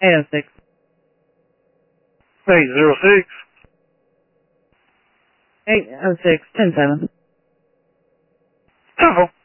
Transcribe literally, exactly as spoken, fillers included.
eight oh six. eight zero six. eight oh six, ten seven. Temple.